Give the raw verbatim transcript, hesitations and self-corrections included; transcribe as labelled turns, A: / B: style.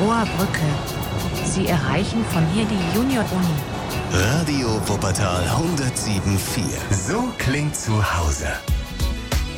A: Hoher Brücke. Sie erreichen von hier die Junior-Uni.
B: Radio Wuppertal hundertsieben Komma vier.
C: So klingt zu Hause.